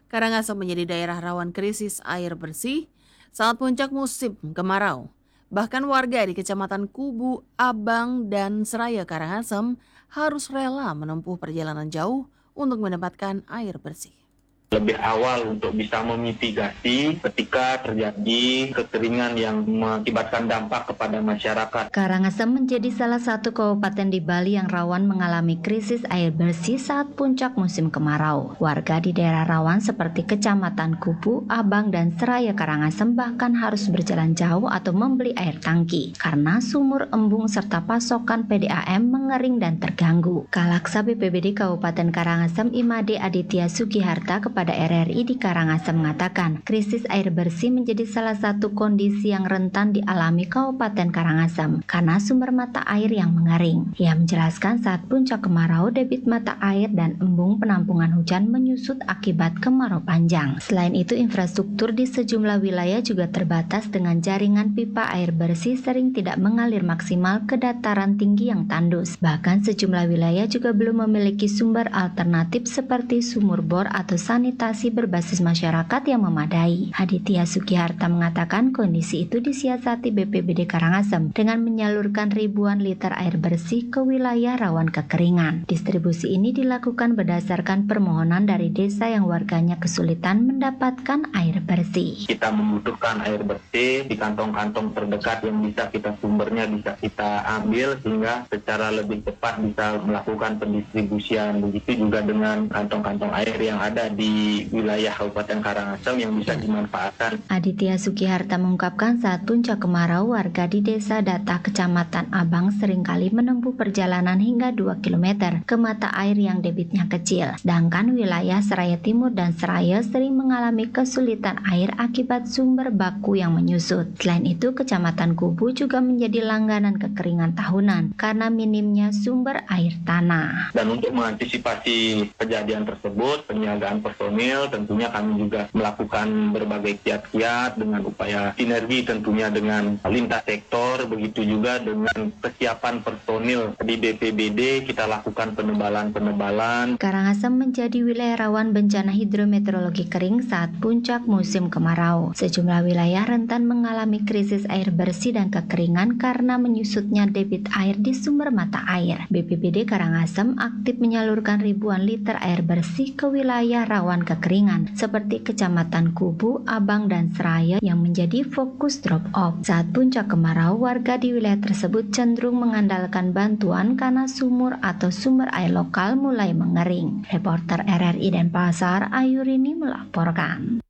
Karangasem menjadi daerah rawan krisis air bersih saat puncak musim kemarau. Bahkan warga di Kecamatan Kubu, Abang, dan Seraya Karangasem harus rela menempuh perjalanan jauh untuk mendapatkan air bersih. Lebih awal untuk bisa memitigasi ketika terjadi kekeringan yang mengakibatkan dampak kepada masyarakat. Karangasem menjadi salah satu kabupaten di Bali yang rawan mengalami krisis air bersih saat puncak musim kemarau. Warga di daerah rawan seperti Kecamatan Kubu, Abang, dan Seraya Karangasem bahkan harus berjalan jauh atau membeli air tangki karena sumur, embung, serta pasokan PDAM mengering dan terganggu. Kalaksa BPBD Kabupaten Karangasem Imade Aditya Sugiharta kepada RRI di Karangasem mengatakan, krisis air bersih menjadi salah satu kondisi yang rentan dialami Kabupaten Karangasem karena sumber mata air yang mengering. Ia menjelaskan saat puncak kemarau, debit mata air dan embung penampungan hujan menyusut akibat kemarau panjang. Selain itu, infrastruktur di sejumlah wilayah juga terbatas dengan jaringan pipa air bersih sering tidak mengalir maksimal ke dataran tinggi yang tandus. Bahkan sejumlah wilayah juga belum memiliki sumber alternatif seperti sumur bor atau sanitasi berbasis masyarakat yang memadai. Aditya Sugiharta mengatakan kondisi itu disiasati BPBD Karangasem dengan menyalurkan ribuan liter air bersih ke wilayah rawan kekeringan. Distribusi ini dilakukan berdasarkan permohonan dari desa yang warganya kesulitan mendapatkan air bersih. Kita membutuhkan air bersih di kantong-kantong terdekat yang sumbernya bisa kita ambil sehingga secara lebih cepat bisa melakukan pendistribusian. Begitu juga dengan kantong-kantong air yang ada di wilayah Kabupaten Karangasem yang bisa dimanfaatkan. Aditya Sugiharta mengungkapkan saat puncak kemarau, warga di desa Data Kecamatan Abang seringkali menempuh perjalanan hingga 2 km ke mata air yang debitnya kecil. Sedangkan wilayah Seraya Timur dan Seraya sering mengalami kesulitan air akibat sumber baku yang menyusut. Selain itu, Kecamatan Kubu juga menjadi langganan kekeringan tahunan karena minimnya sumber air tanah. Dan untuk mengantisipasi kejadian tersebut, penyiagaan personil tentunya kami juga melakukan berbagai kiat-kiat dengan upaya sinergi tentunya dengan lintas sektor, begitu juga dengan kesiapan personil di BPBD kita lakukan penebalan. Karangasem menjadi wilayah rawan bencana hidrometeorologi kering saat puncak musim kemarau. Sejumlah wilayah rentan mengalami krisis air bersih dan kekeringan karena menyusutnya debit air di sumber mata air. BPBD Karangasem aktif menyalurkan ribuan liter air bersih ke wilayah rawan kekeringan seperti Kecamatan Kubu, Abang, dan Seraya yang menjadi fokus drop-off. Saat puncak kemarau, warga di wilayah tersebut cenderung mengandalkan bantuan karena sumur atau sumber air lokal mulai mengering. Reporter RRI Denpasar, Ayurini melaporkan.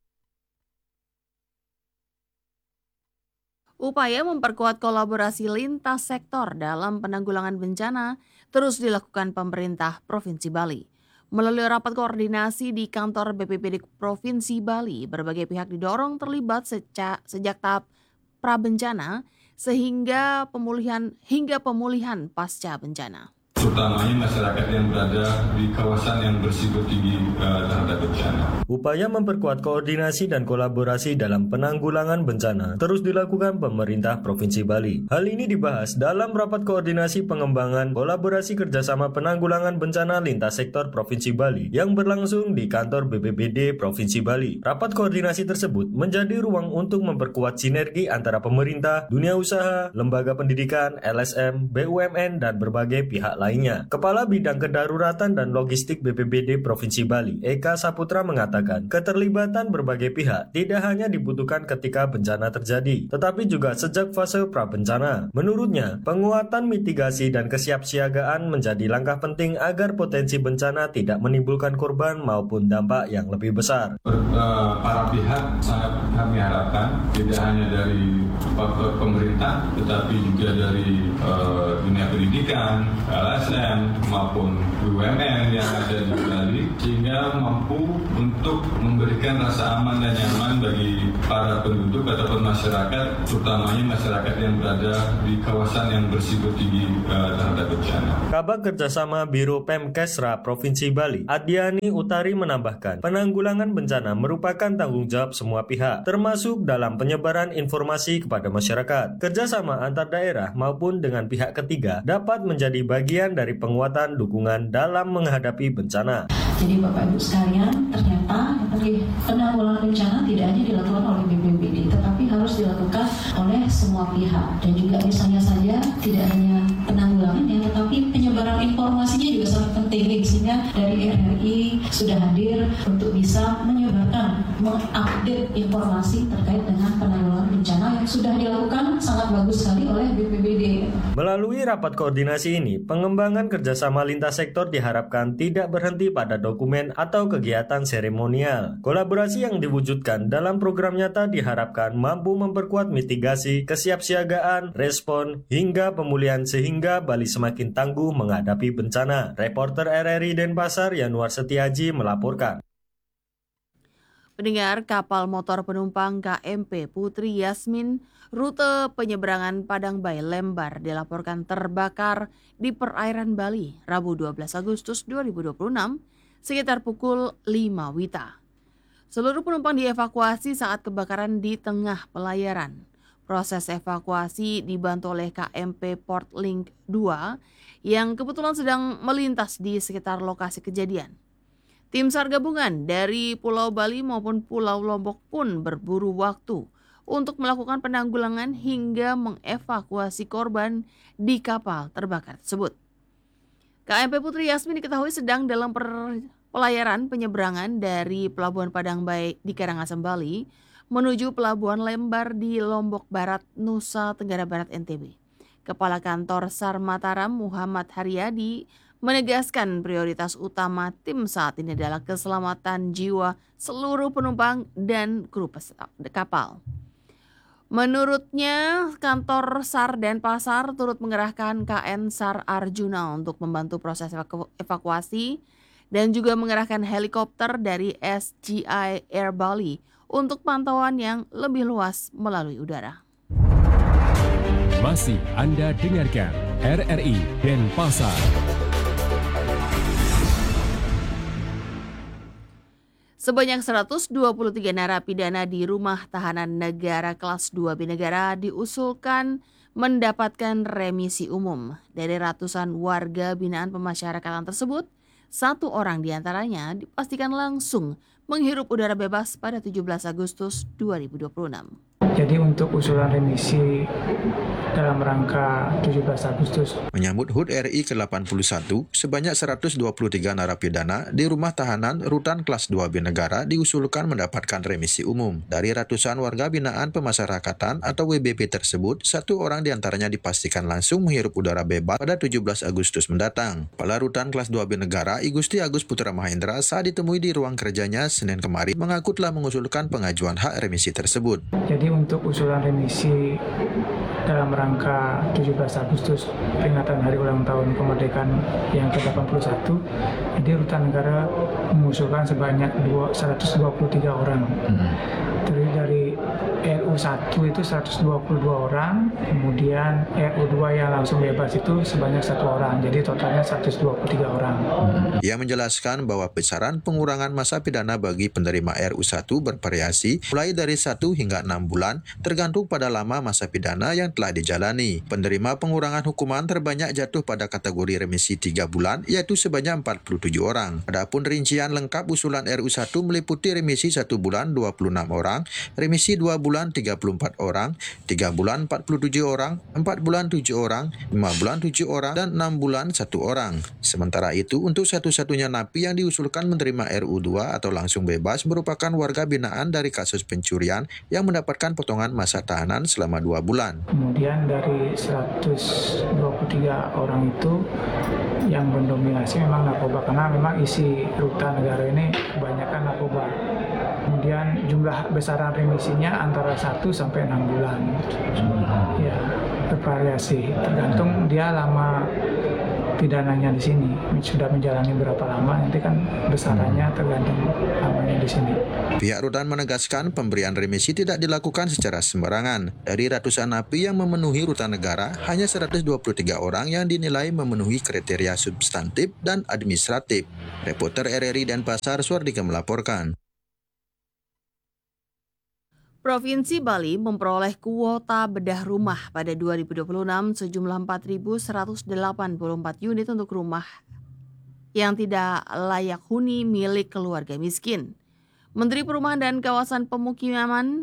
Upaya memperkuat kolaborasi lintas sektor dalam penanggulangan bencana terus dilakukan pemerintah Provinsi Bali. Melalui rapat koordinasi di kantor BPBD Provinsi Bali, berbagai pihak didorong terlibat sejak tahap prabencana hingga pemulihan pasca bencana. Utamanya masyarakat yang berada di kawasan yang berisiko tinggi terhadap bencana. Upaya memperkuat koordinasi dan kolaborasi dalam penanggulangan bencana terus dilakukan pemerintah Provinsi Bali. Hal ini dibahas dalam rapat koordinasi pengembangan kolaborasi kerjasama penanggulangan bencana lintas sektor Provinsi Bali yang berlangsung di kantor BPBD Provinsi Bali. Rapat koordinasi tersebut menjadi ruang untuk memperkuat sinergi antara pemerintah, dunia usaha, lembaga pendidikan, LSM, BUMN, dan berbagai pihak lainnya. Kepala Bidang Kedaruratan dan Logistik BPBD Provinsi Bali, Eka Saputra mengatakan, keterlibatan berbagai pihak tidak hanya dibutuhkan ketika bencana terjadi, tetapi juga sejak fase prabencana. Menurutnya, penguatan mitigasi dan kesiapsiagaan menjadi langkah penting agar potensi bencana tidak menimbulkan korban maupun dampak yang lebih besar. Para pihak sangat kami harapkan tidak hanya dari faktor pemerintah, tetapi juga dari dunia pendidikan, LSM maupun BUMN yang ada di Bali, sehingga mampu untuk memberikan rasa aman dan nyaman bagi para penduduk ataupun masyarakat, terutamanya masyarakat yang berada di kawasan yang berisiko tinggi terhadap bencana. Kabag Kerjasama Biro Pemkesra Provinsi Bali, Adiani Utari menambahkan, penanggulangan bencana merupakan tanggung jawab semua pihak, termasuk dalam penyebaran informasi kepada masyarakat. Kerjasama antar daerah maupun dengan pihak ketiga dapat menjadi bagian bagian dari penguatan dukungan dalam menghadapi bencana. Jadi Bapak Ibu sekalian, ternyata penanggulangan bencana tidak hanya dilakukan oleh BPBD, tetapi harus dilakukan oleh semua pihak. Dan juga misalnya saja tidak hanya penanggulangannya, tetapi penyebaran informasinya juga sangat penting. Sehingga dari RRI sudah hadir untuk bisa menyebarkan, mengupdate informasi terkait dengan penanggulangan bencana yang sudah dilakukan sangat bagus sekali oleh BPBD. Melalui rapat koordinasi ini, pengembangan kerjasama lintas sektor diharapkan tidak berhenti pada dokumen atau kegiatan seremonial. Kolaborasi yang diwujudkan dalam program nyata diharapkan mampu memperkuat mitigasi, kesiapsiagaan, respon, hingga pemulihan sehingga Bali semakin tangguh menghadapi bencana. Reporter RRI Denpasar Yanuar Setiaji melaporkan. Pendengar, kapal motor penumpang KMP Putri Yasmin rute penyeberangan Padang Bay Lembar dilaporkan terbakar di perairan Bali Rabu 12 Agustus 2026 sekitar pukul 5 WITA. Seluruh penumpang dievakuasi saat kebakaran di tengah pelayaran. Proses evakuasi dibantu oleh KMP Port Link 2 yang kebetulan sedang melintas di sekitar lokasi kejadian. Tim SAR gabungan dari Pulau Bali maupun Pulau Lombok pun berburu waktu untuk melakukan penanggulangan hingga mengevakuasi korban di kapal terbakar tersebut. KMP Putri Yasmin diketahui sedang dalam pelayaran penyeberangan dari Pelabuhan Padang Bay di Karangasem, Bali menuju Pelabuhan Lembar di Lombok Barat, Nusa Tenggara Barat, NTB. Kepala Kantor SAR Mataram Muhammad Haryadi menegaskan prioritas utama tim saat ini adalah keselamatan jiwa seluruh penumpang dan kru kapal. Menurutnya, kantor SAR Denpasar turut mengerahkan KN SAR Arjuna untuk membantu proses evakuasi dan juga mengerahkan helikopter dari SGI Air Bali untuk pantauan yang lebih luas melalui udara. Masih Anda dengarkan RRI Denpasar. Sebanyak 123 narapidana di Rumah Tahanan Negara Kelas 2B Negara diusulkan mendapatkan remisi umum. Dari ratusan warga binaan pemasyarakatan tersebut, 1 orang diantaranya dipastikan langsung menghirup udara bebas pada 17 Agustus 2026. Jadi untuk usulan remisi dalam rangka 17 Agustus. Menyambut HUT RI ke-81, sebanyak 123 narapidana di rumah tahanan Rutan Kelas 2B Negara diusulkan mendapatkan remisi umum. Dari ratusan warga binaan pemasyarakatan atau WBP tersebut, 1 orang diantaranya dipastikan langsung menghirup udara bebas pada 17 Agustus mendatang. Kepala Rutan Kelas 2B Negara, Igusti Agus Putra Mahendra, saat ditemui di ruang kerjanya Senin kemarin, mengaku telah mengusulkan pengajuan hak remisi tersebut. Jadi untuk usulan remisi dalam rangka 17 Agustus peringatan Hari Ulang Tahun Kemerdekaan yang ke-81, jadi Rutan Negara mengusulkan sebanyak 123 orang. Terdiri dari RU1 itu 122 orang, kemudian RU2 yang langsung bebas itu sebanyak 1 orang, jadi totalnya 123 orang. Ia menjelaskan bahwa besaran pengurangan masa pidana bagi penerima RU1 bervariasi mulai dari 1 hingga 6 bulan tergantung pada lama masa pidana yang telah dijalani. Penerima pengurangan hukuman terbanyak jatuh pada kategori remisi 3 bulan yaitu sebanyak 47 orang. Adapun rincian lengkap usulan RU1 meliputi remisi 1 bulan 26 orang, remisi 2 bulan 34 orang, 3 bulan 47 orang, 4 bulan 7 orang, 5 bulan 7 orang, dan 6 bulan 1 orang. Sementara itu, untuk satu-satunya napi yang diusulkan menerima RU2 atau langsung bebas merupakan warga binaan dari kasus pencurian yang mendapatkan potongan masa tahanan selama 2 bulan. Kemudian dari 123 orang itu yang mendominasi memang narkoba, karena memang isi Rutan Negara ini kebanyakan narkoba. Kemudian jumlah besaran remisinya antara 1 sampai 6 bulan. Ya, bervariasi tergantung dia lama pidananya di sini. Sudah menjalani berapa lama, nanti kan besarannya tergantung lamanya di sini. Pihak Rutan menegaskan pemberian remisi tidak dilakukan secara sembarangan. Dari ratusan napi yang memenuhi Rutan Negara, hanya 123 orang yang dinilai memenuhi kriteria substantif dan administratif. Reporter RRI Denpasar Suardika melaporkan. Provinsi Bali memperoleh kuota bedah rumah pada 2026 sejumlah 4.184 unit untuk rumah yang tidak layak huni milik keluarga miskin. Menteri Perumahan dan Kawasan Pemukiman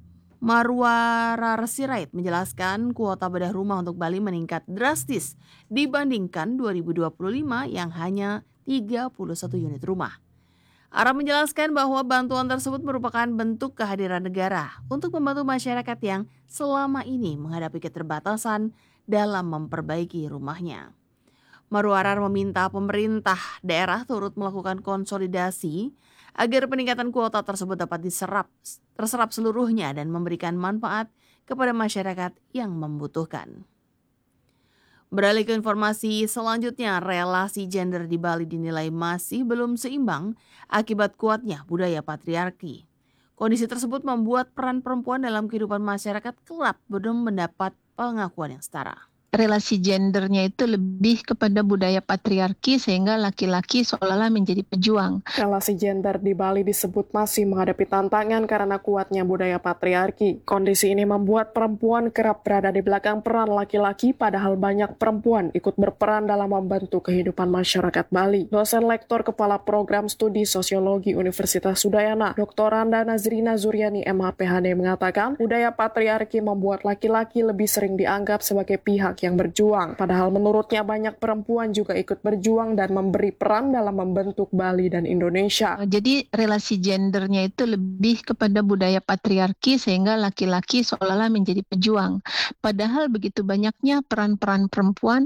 Marwara Sirait menjelaskan kuota bedah rumah untuk Bali meningkat drastis dibandingkan 2025 yang hanya 31 unit rumah. Ara menjelaskan bahwa bantuan tersebut merupakan bentuk kehadiran negara untuk membantu masyarakat yang selama ini menghadapi keterbatasan dalam memperbaiki rumahnya. Marwarar meminta pemerintah daerah turut melakukan konsolidasi agar peningkatan kuota tersebut dapat terserap seluruhnya dan memberikan manfaat kepada masyarakat yang membutuhkan. Beralih ke informasi selanjutnya, relasi gender di Bali dinilai masih belum seimbang akibat kuatnya budaya patriarki. Kondisi tersebut membuat peran perempuan dalam kehidupan masyarakat kerap belum mendapat pengakuan yang setara. Relasi gendernya itu lebih kepada budaya patriarki sehingga laki-laki seolah-olah menjadi pejuang. Relasi gender di Bali disebut masih menghadapi tantangan karena kuatnya budaya patriarki. Kondisi ini membuat perempuan kerap berada di belakang peran laki-laki padahal banyak perempuan ikut berperan dalam membantu kehidupan masyarakat Bali. Dosen lektor kepala program studi sosiologi Universitas Udayana, Dr. Randa Nazrina Zuryani MHPHD mengatakan budaya patriarki membuat laki-laki lebih sering dianggap sebagai pihak yang berjuang. Padahal menurutnya banyak perempuan juga ikut berjuang dan memberi peran dalam membentuk Bali dan Indonesia. Jadi relasi gendernya itu lebih kepada budaya patriarki sehingga laki-laki seolah-olah menjadi pejuang. Padahal begitu banyaknya peran-peran perempuan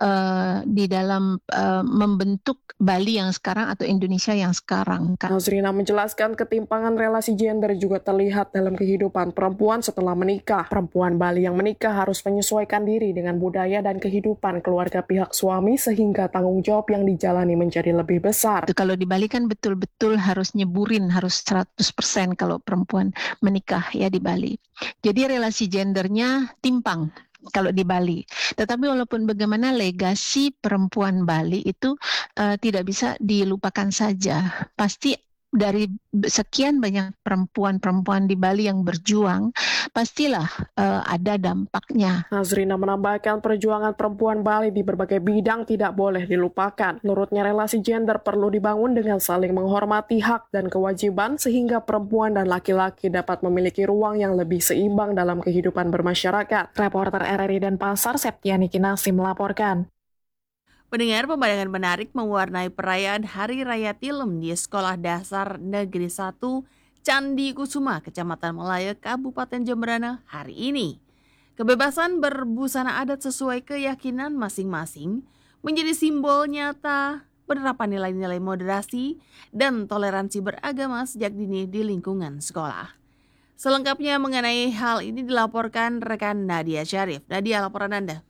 di dalam membentuk Bali yang sekarang atau Indonesia yang sekarang. Nazrina menjelaskan ketimpangan relasi gender juga terlihat dalam kehidupan perempuan setelah menikah. Perempuan Bali yang menikah harus menyesuaikan diri dengan budaya dan kehidupan keluarga pihak suami sehingga tanggung jawab yang dijalani menjadi lebih besar. Kalau di Bali kan betul-betul harus nyeburin, harus 100% kalau perempuan menikah ya di Bali. Jadi relasi gendernya timpang kalau di Bali. Tetapi walaupun bagaimana legasi perempuan Bali itu tidak bisa dilupakan saja. Pasti dari sekian banyak perempuan-perempuan di Bali yang berjuang, pastilah ada dampaknya. Nazrina menambahkan perjuangan perempuan Bali di berbagai bidang tidak boleh dilupakan. Menurutnya relasi gender perlu dibangun dengan saling menghormati hak dan kewajiban sehingga perempuan dan laki-laki dapat memiliki ruang yang lebih seimbang dalam kehidupan bermasyarakat. Reporter RRI Denpasar, Septiani Kinasi melaporkan. Pendengar, pemandangan menarik mewarnai perayaan Hari Raya Tilem di Sekolah Dasar Negeri 1 Candi Kusuma, Kecamatan Melaya, Kabupaten Jemberana hari ini. Kebebasan berbusana adat sesuai keyakinan masing-masing menjadi simbol nyata penerapan nilai-nilai moderasi dan toleransi beragama sejak dini di lingkungan sekolah. Selengkapnya mengenai hal ini dilaporkan rekan Nadia Syarif. Nadia, laporan Anda.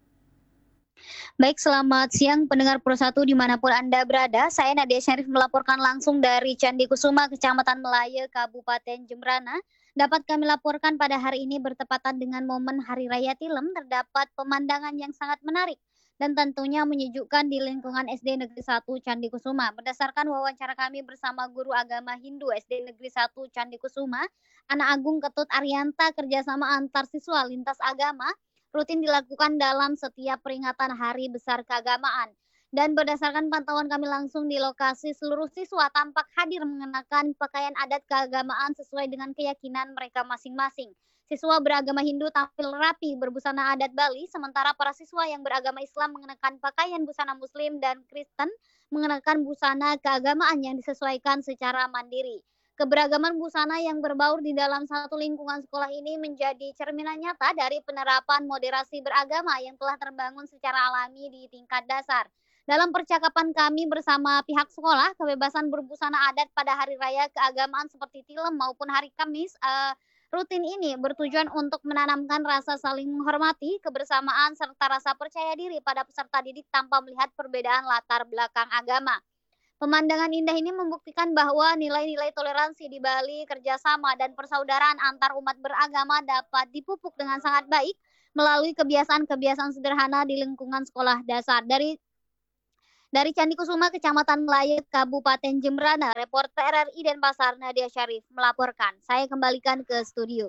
Baik, selamat siang pendengar Pro 1 dimanapun Anda berada. Saya Nadia Syarif melaporkan langsung dari Candi Kusuma, Kecamatan Melaya, Kabupaten Jemberana. Dapat kami laporkan pada hari ini bertepatan dengan momen Hari Raya Tilem, terdapat pemandangan yang sangat menarik dan tentunya menyejukkan di lingkungan SD Negeri 1 Candi Kusuma. Berdasarkan wawancara kami bersama guru agama Hindu SD Negeri 1 Candi Kusuma, Anak Agung Ketut Arianta, kerjasama antar siswa lintas agama rutin dilakukan dalam setiap peringatan Hari Besar Keagamaan. Dan berdasarkan pantauan kami langsung di lokasi, seluruh siswa tampak hadir mengenakan pakaian adat keagamaan sesuai dengan keyakinan mereka masing-masing. Siswa beragama Hindu tampil rapi berbusana adat Bali, sementara para siswa yang beragama Islam mengenakan pakaian busana Muslim dan Kristen mengenakan busana keagamaan yang disesuaikan secara mandiri. Keberagaman busana yang berbaur di dalam satu lingkungan sekolah ini menjadi cerminan nyata dari penerapan moderasi beragama yang telah terbangun secara alami di tingkat dasar. Dalam percakapan kami bersama pihak sekolah, kebebasan berbusana adat pada hari raya keagamaan seperti Tilem maupun hari Kamis rutin ini bertujuan untuk menanamkan rasa saling menghormati, kebersamaan, serta rasa percaya diri pada peserta didik tanpa melihat perbedaan latar belakang agama. Pemandangan indah ini membuktikan bahwa nilai-nilai toleransi di Bali, kerjasama dan persaudaraan antar umat beragama dapat dipupuk dengan sangat baik melalui kebiasaan-kebiasaan sederhana di lingkungan sekolah dasar. Dari Candi Kusuma, Kecamatan Melayu, Kabupaten Jembrana, reporter RRI Denpasar Nadia Syarif melaporkan. Saya kembalikan ke studio.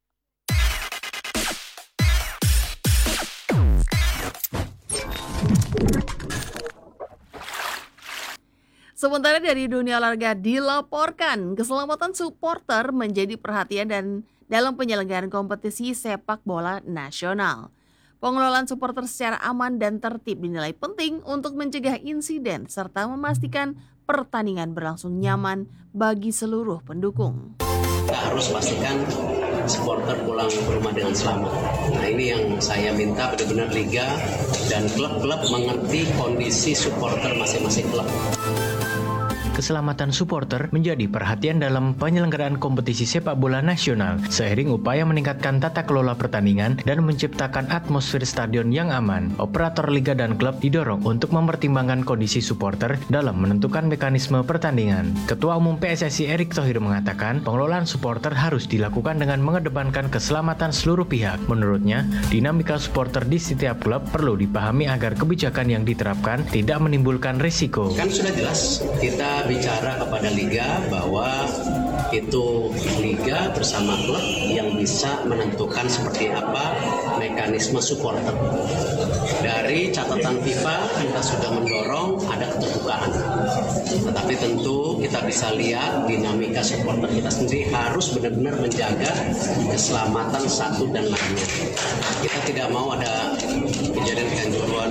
Sementara dari dunia olahraga dilaporkan, keselamatan supporter menjadi perhatian dan dalam penyelenggaraan kompetisi sepak bola nasional. Pengelolaan supporter secara aman dan tertib dinilai penting untuk mencegah insiden serta memastikan pertandingan berlangsung nyaman bagi seluruh pendukung. Kita harus pastikan supporter pulang ke rumah dengan selamat. Nah, ini yang saya minta benar-benar liga dan klub-klub mengerti kondisi supporter masing-masing klub. Keselamatan supporter menjadi perhatian dalam penyelenggaraan kompetisi sepak bola nasional, seiring upaya meningkatkan tata kelola pertandingan dan menciptakan atmosfer stadion yang aman. Operator liga dan klub didorong untuk mempertimbangkan kondisi supporter dalam menentukan mekanisme pertandingan. Ketua Umum PSSI Erick Thohir mengatakan, pengelolaan supporter harus dilakukan dengan mengedepankan keselamatan seluruh pihak. Menurutnya, dinamika supporter di setiap klub perlu dipahami agar kebijakan yang diterapkan tidak menimbulkan risiko. Kan sudah jelas, kita bicara kepada liga bahwa itu liga bersama klub yang bisa menentukan seperti apa mekanisme supporter. Dari catatan FIFA kita sudah mendorong ada keterbukaan. Tetapi tentu kita bisa lihat dinamika supporter kita sendiri harus benar-benar menjaga keselamatan satu dan lainnya. Kita tidak mau ada kejadian kanjuruan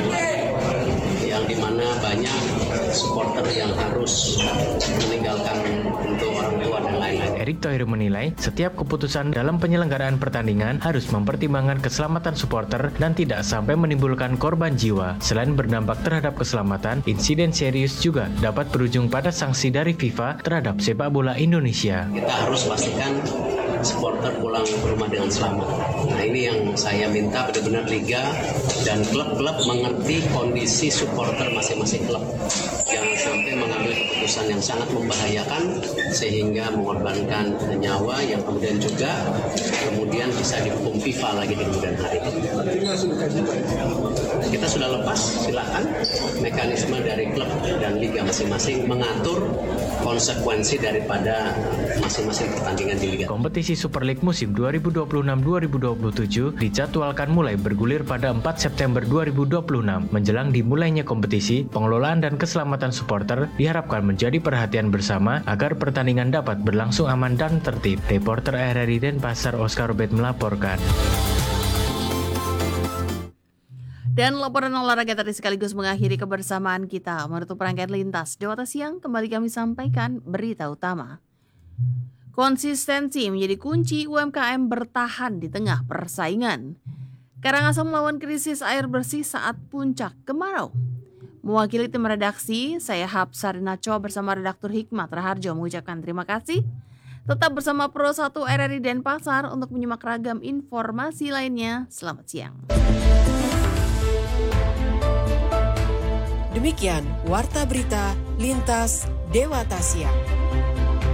yang dimana banyak supporter yang harus meninggalkan untuk orang tua dan lain-lain. Erick Thohir menilai setiap keputusan dalam penyelenggaraan pertandingan harus mempertimbangkan keselamatan supporter dan tidak sampai menimbulkan korban jiwa. Selain berdampak terhadap keselamatan, insiden serius juga dapat berujung pada sanksi dari FIFA terhadap sepak bola Indonesia. Kita harus pastikan supporter pulang ke rumah dengan selamat. Nah, ini yang saya minta benar-benar liga dan klub-klub mengerti kondisi supporter masing-masing klub. Jangan sampai mengambil keputusan yang sangat membahayakan sehingga mengorbankan nyawa yang kemudian bisa dihukum FIFA lagi di kemudian hari. Kita sudah lepas, silakan mekanisme dari klub dan liga masing-masing mengatur konsekuensi daripada masing-masing pertandingan di liga. Kompetisi Super League musim 2026-2027 dijadwalkan mulai bergulir pada 4 September 2026. Menjelang dimulainya kompetisi, pengelolaan dan keselamatan supporter diharapkan menjadi perhatian bersama agar pertandingan dapat berlangsung aman dan tertib. Reporter RRI Denpasar Oscar Robert melaporkan. Dan laporan olahraga tadi sekaligus mengakhiri kebersamaan kita menutup rangkaian lintas Dewata Siang. Kembali kami sampaikan berita utama. Konsistensi menjadi kunci UMKM bertahan di tengah persaingan. Karangasem melawan krisis air bersih saat puncak kemarau. Mewakili tim redaksi, saya Hapsarina Cho bersama redaktur Hikmat Raharjo mengucapkan terima kasih. Tetap bersama Pro 1 RRI Denpasar untuk menyimak ragam informasi lainnya. Selamat siang. Demikian Warta Berita Lintas Dewata Siang.